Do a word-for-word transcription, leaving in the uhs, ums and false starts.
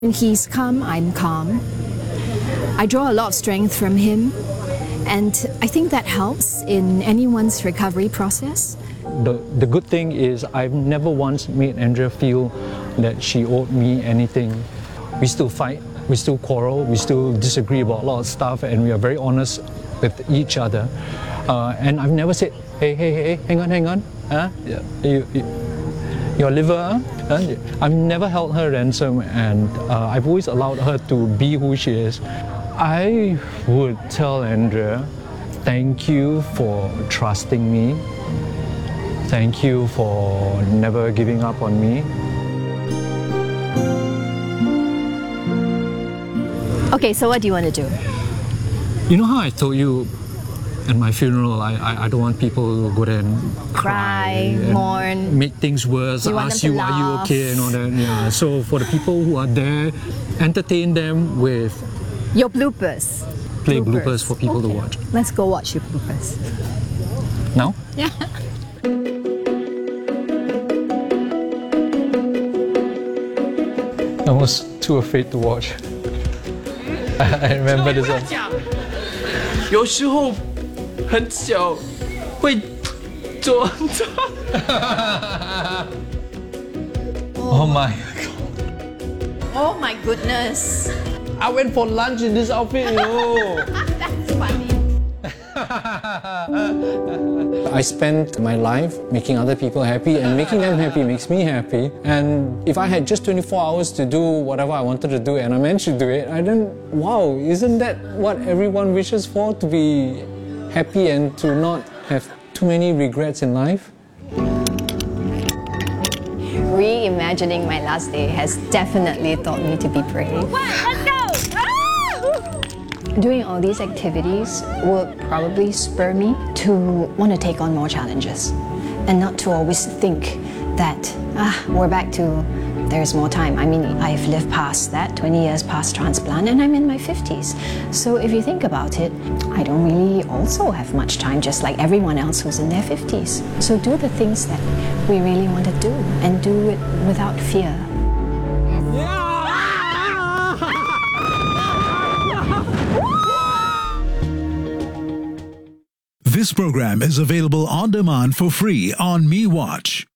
When he's calm, I'm calm. I draw a lot of strength from him, and I think that helps in anyone's recovery process. The, the good thing is I've never once made Andrea feel that she owed me anything. We still fight, we still quarrel, we still disagree about a lot of stuff, and we are very honest with each other. Uh, and I've never said, hey, hey, hey, hang on, hang on. Huh? You, you, your liver, huh? I've never held her ransom, and uh, I've always allowed her to be who she is. I would tell Andrea, thank you for trusting me. Thank you for never giving up on me. Okay, so what do you want to do? You know how I told you at my funeral, I, I, I don't want people to go there and cry, Cry, and mourn. make things worse, You want ask them you, to are you laugh. okay, and all that. Yeah. So for the people who are there, entertain them with Your bloopers. play bloopers, for people Okay. to watch. Let's go watch your bloopers. Now? Yeah. I was too afraid to watch. I remember this one. 有时候很小会做错。 Oh my. Oh my goodness. I went for lunch in this outfit, you know. That's funny. I spent my life making other people happy, and making them happy makes me happy. And if I had just twenty-four hours to do whatever I wanted to do and I managed to do it, I didn't, wow, isn't that what everyone wishes for? To be happy and to not have too many regrets in life? Reimagining my last day has definitely taught me to be brave. Let's go! Doing all these activities will probably spur me to want to take on more challenges and not to always think that, ah, we're back to there's more time. I mean, I've lived past that, twenty years past transplant, and I'm in my fifties. So if you think about it, I don't really also have much time, just like everyone else who's in their fifties. So do the things that we really want to do and do it without fear. This program is available on demand for free on MeWatch.